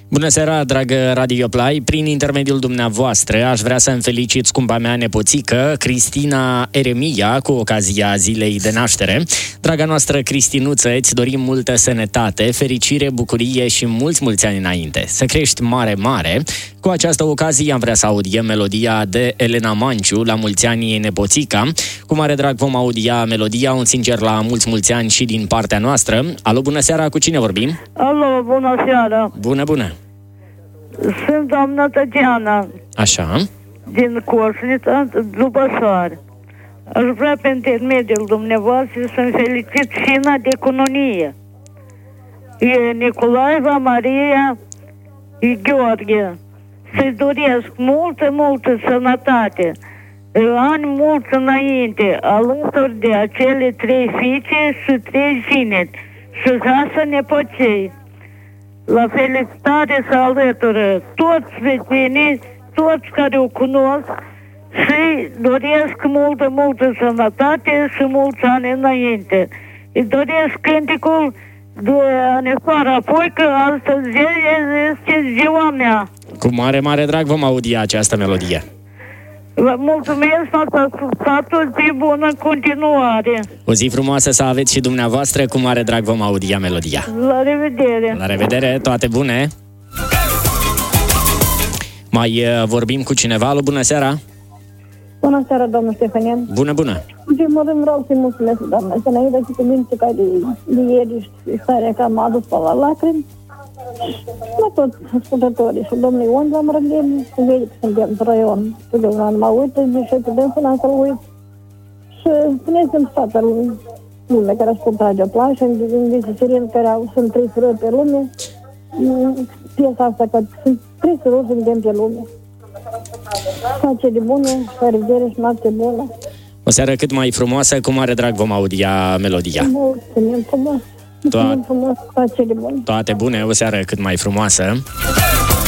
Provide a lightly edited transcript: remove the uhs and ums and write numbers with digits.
Bună seara, dragă Radio Play! Prin intermediul dumneavoastră aș vrea să-mi felicit scumpa mea nepoțică, Cristina Eremia, cu ocazia zilei de naștere. Draga noastră Cristinuță, îți dorim multă sănătate, fericire, bucurie și mulți ani înainte. Să crești mare, mare! Cu această ocazie am vrea să audiem melodia de Elena Manciu, La mulți ani nepoțica. Cu mare drag vom audia melodia, un sincer la mulți ani și din partea noastră. Alo, bună seara, cu cine vorbim? Alo, bună seara! Bună! Sunt doamna Tătiana. Așa. Din Coșnița, după soare. Aș vrea pe intermediul dumneavoastră să-mi felicit fina de cununie. E Nicolaeva, Maria, e Gheorghe. Să-i doresc multă sănătate, ani mulți înainte, alături de acele 3 fiice și 3 vineti și 6 nepoței. La felicitare se alătură toți vecinii, toți care o cunosc și doresc multă sănătate și mulți ani înainte. Îi doresc cânticul de Anifoara Poică, astăzi este ziua mea. Cu mare drag vom audia această melodie. Vă mulțumesc, faptul de bună continuare. O zi frumoasă să aveți și dumneavoastră, cu mare drag vom audia melodia. La revedere! La revedere, toate bune! Mai vorbim cu cineva? Alo, bună seara! Bună seara, domnul Ștefanian! Bună! În primul rând vreau să-i mulțumesc, doamna Senaida, și cuvinte care de ieri și starea că m-a adus pe la lacrimi. La toți ascultătorii și domnul Ion la Mărăgheni, cu vei că suntem pe raion, totdeauna nu mă uită, deși putem să să-l uit. Și spuneți-mi toată lumea care ascultă Radio Play și în vizitorii care sunt 3 surori pe lume, piesa asta că sunt 3 surori suntem pe lume. Pace de bună, la revedere și noapte bună. O seară cât mai frumoasă, cu mare drag vom audia melodia. Mulțumim frumos. Mulțumim frumos, pace de bună. Toate bune, o seară cât mai frumoasă.